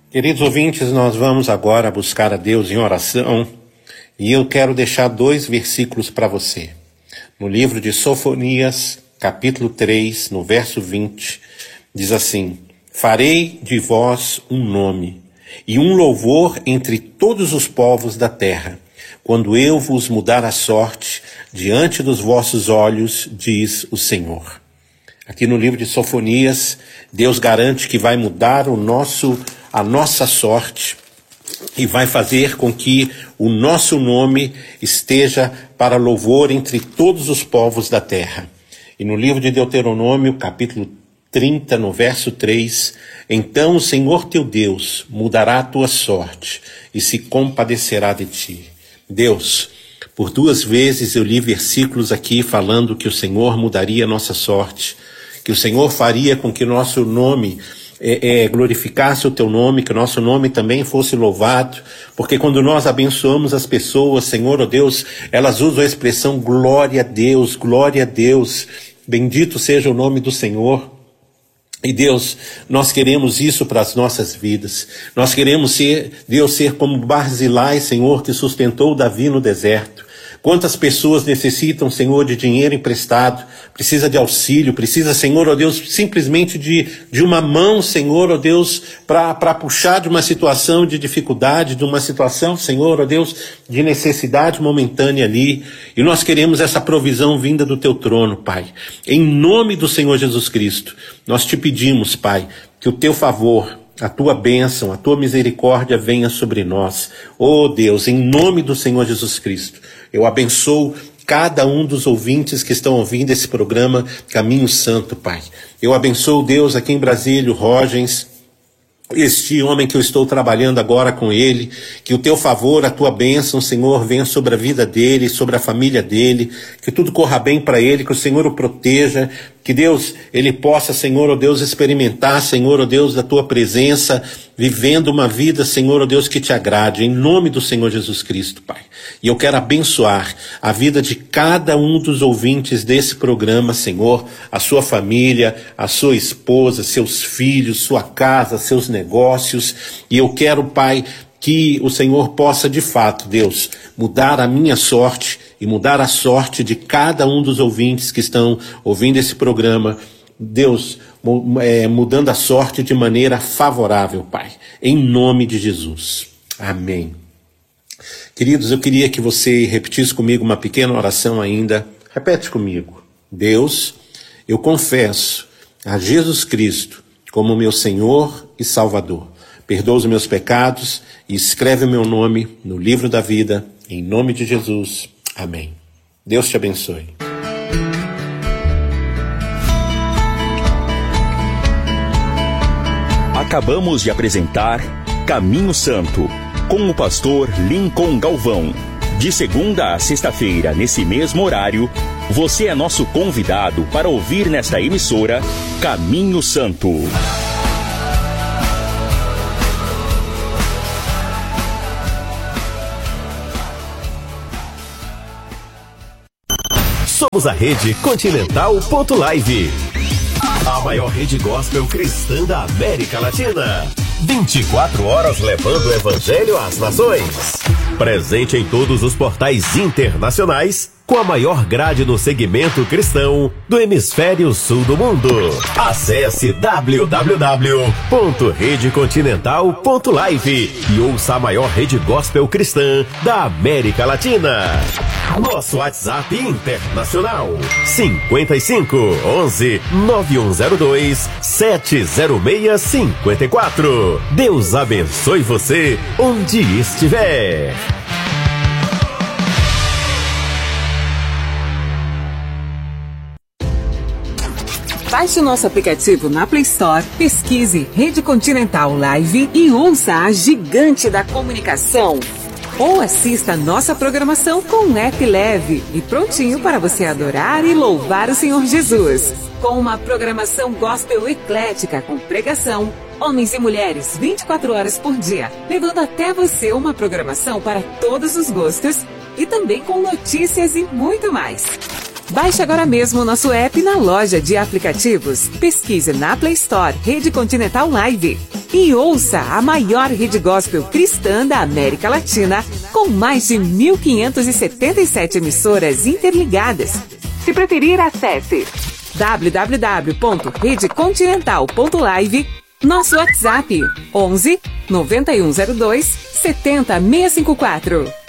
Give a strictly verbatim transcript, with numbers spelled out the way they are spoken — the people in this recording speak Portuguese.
Queridos ouvintes, nós vamos agora buscar a Deus em oração e eu quero deixar dois versículos para você. No livro de Sofonias, capítulo três, no verso vinte, diz assim: farei de vós um nome e um louvor entre todos os povos da terra, quando eu vos mudar a sorte diante dos vossos olhos, diz o Senhor. Aqui no livro de Sofonias, Deus garante que vai mudar o nosso, a nossa sorte e vai fazer com que o nosso nome esteja para louvor entre todos os povos da terra. E no livro de Deuteronômio, capítulo trinta, no verso três, então o Senhor teu Deus mudará a tua sorte e se compadecerá de ti. Deus, por duas vezes eu li versículos aqui falando que o Senhor mudaria a nossa sorte, que o Senhor faria com que o nosso nome é, é, glorificasse o teu nome, que o nosso nome também fosse louvado, porque quando nós abençoamos as pessoas, Senhor, ó Deus, elas usam a expressão glória a Deus, glória a Deus, bendito seja o nome do Senhor. E Deus, nós queremos isso para as nossas vidas. Nós queremos ser, Deus, ser como Barzilai, Senhor, que sustentou Davi no deserto. Quantas pessoas necessitam, Senhor, de dinheiro emprestado, precisa de auxílio, precisa, Senhor, ó Deus, simplesmente de, de uma mão, Senhor, ó Deus, para puxar de uma situação de dificuldade, de uma situação, Senhor, ó Deus, de necessidade momentânea ali. E nós queremos essa provisão vinda do teu trono, Pai. Em nome do Senhor Jesus Cristo, nós te pedimos, Pai, que o teu favor, a tua bênção, a tua misericórdia venha sobre nós. Oh Deus, em nome do Senhor Jesus Cristo, eu abençoo cada um dos ouvintes que estão ouvindo esse programa Caminho Santo, Pai. Eu abençoo, Deus, aqui em Brasília, o Rogens, este homem que eu estou trabalhando agora com ele, que o teu favor, a tua bênção, Senhor, venha sobre a vida dele, sobre a família dele, que tudo corra bem para ele, que o Senhor o proteja, que Deus, ele possa, Senhor, ó Deus, experimentar, Senhor, ó Deus, da tua presença, vivendo uma vida, Senhor, ó Deus, que te agrade, em nome do Senhor Jesus Cristo, Pai. E eu quero abençoar a vida de cada um dos ouvintes desse programa, Senhor, a sua família, a sua esposa, seus filhos, sua casa, seus negócios. E eu quero, Pai, que o Senhor possa, de fato, Deus, mudar a minha sorte e mudar a sorte de cada um dos ouvintes que estão ouvindo esse programa. Deus, é, mudando a sorte de maneira favorável, Pai, em nome de Jesus. Amém. Queridos, eu queria que você repetisse comigo uma pequena oração ainda. Repete comigo. Deus, eu confesso a Jesus Cristo como meu Senhor e Salvador. Perdoa os meus pecados e escreve o meu nome no livro da vida, em nome de Jesus. Amém. Deus te abençoe. Acabamos de apresentar Caminho Santo, com o pastor Lincoln Galvão. De segunda a sexta-feira, nesse mesmo horário, você é nosso convidado para ouvir nesta emissora Caminho Santo. Somos a Rede Continental ponto live, a maior rede gospel cristã da América Latina. vinte e quatro horas levando o evangelho às nações. Presente em todos os portais internacionais, com a maior grade no segmento cristão do hemisfério sul do mundo. Acesse w w w ponto rede continental ponto live e ouça a maior rede gospel cristã da América Latina. Nosso WhatsApp internacional cinquenta e cinco, onze, nove um zero dois, sete zero seis cinco quatro. Deus abençoe você onde estiver. Baixe o nosso aplicativo na Play Store, pesquise Rede Continental Live e ouça a gigante da comunicação. Ou assista a nossa programação com um app leve e prontinho para você adorar e louvar o Senhor Jesus. Com uma programação gospel eclética com pregação, homens e mulheres vinte e quatro horas por dia, levando até você uma programação para todos os gostos e também com notícias e muito mais. Baixe agora mesmo o nosso app na loja de aplicativos. Pesquise na Play Store Rede Continental Live e ouça a maior rede gospel cristã da América Latina, com mais de mil quinhentas e setenta e sete emissoras interligadas. Se preferir, acesse w w w ponto rede continental ponto live, nosso WhatsApp onze, nove um zero dois, sete zero seis cinco quatro.